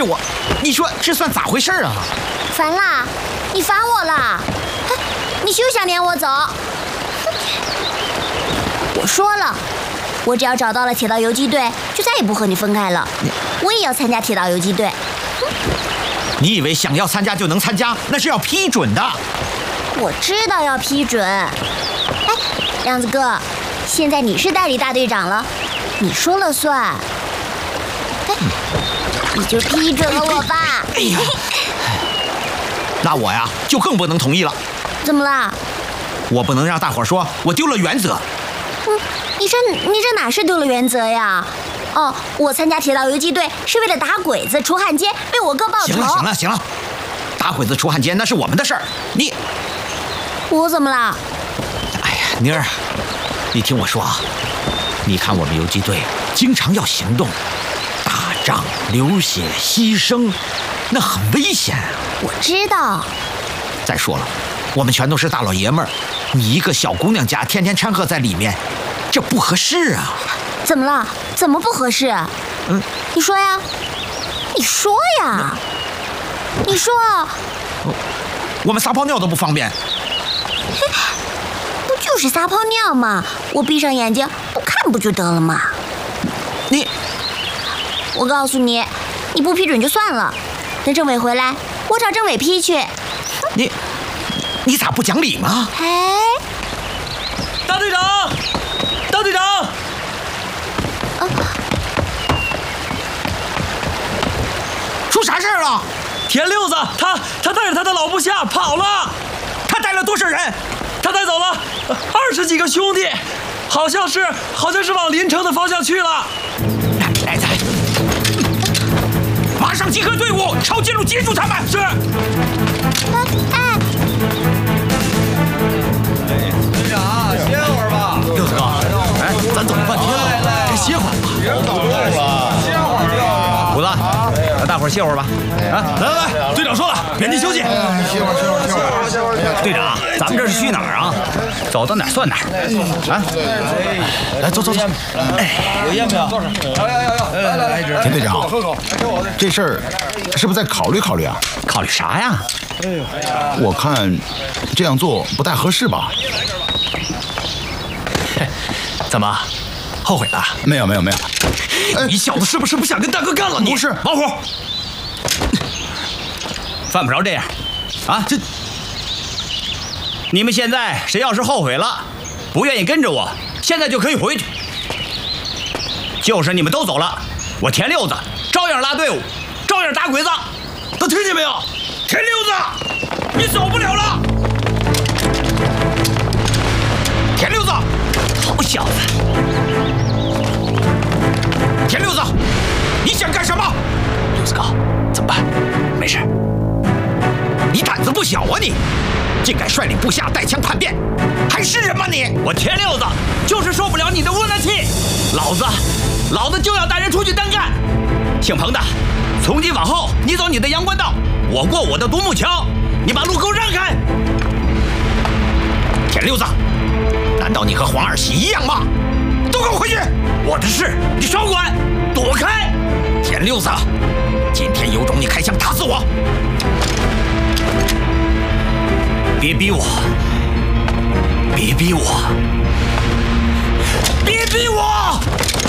我，你说这算咋回事啊？ 烦啦，你烦我啦！你休想撵我走！我说了，我只要找到了铁道游击队，就再也不和你分开了。我也要参加铁道游击队。 你以为想要参加就能参加？那是要批准的。 我知道要批准。哎，亮子哥，现在你是代理大队长了，你说了算。你就批准了我吧。 哎呀，那我呀就更不能同意了。 怎么了？ 我不能让大伙说我丢了原则。 你这哪是丢了原则呀？哦，我参加铁道游击队是为了打鬼子、除汉奸，为我哥报仇。 行了，打鬼子、除汉奸那是我们的事儿。 我怎么了？ 哎呀，妮儿，你听我说啊，你看我们游击队经常要行动，打仗、流血、牺牲，那很危险。 我知道。 再说了，我们全都是大老爷们儿，你一个小姑娘家天天掺和在里面，这不合适啊。 怎么了？怎么不合适？你说呀，你说呀，你说。 我们撒泡尿都不方便。 不就是撒泡尿吗？我闭上眼睛不看不就得了吗？我告诉你，你不批准就算了，等政委回来，我找政委批去。 你咋不讲理吗？ 哎， 大队长，大队长！ 出啥事儿了？ 田六子他带着他的老部下跑了。 他带了多少人？ 他带走了20几个兄弟，好像是往临城的方向去了。 来，马上集合队伍，抄近路接住他们。是。 队长，歇会儿吧。 六子哥，咱走了半天了，该歇会儿吧。 别走动了，歇会儿吧。 虎子，让大伙儿歇会儿吧。 来，队长说了，原地休息。 歇会儿。 队长，咱们这是去哪儿啊？走到哪儿算哪儿。来，走。 有烟没有？来， 田队长，这事儿是不是再考虑考虑啊？ 考虑啥呀？ 我看这样做不太合适吧？ 怎么，后悔了？ 没有。 你小子是不是不想跟大哥干了？ 不是， 老虎，犯不着这样啊！你们现在谁要是后悔了，不愿意跟着我，现在就可以回去。就是你们都走了，我田六子照样拉队伍，照样打鬼子。都听见没有？田六子，你走不了了！田六子，好小子！田六子，你想干什么？六子哥，怎么办？没事。你胆子不小啊你！竟敢率领部下带枪叛变，还是人吗你？我田六子就是受不了你的窝囊气，老子就要带人出去单干。姓彭的，从今往后你走你的阳关道，我过我的独木桥，你把路给我让开。田六子，难道你和黄二喜一样吗？都给我回去！我的事你少管，躲开！田六子，今天有种你开枪打死我！别逼我！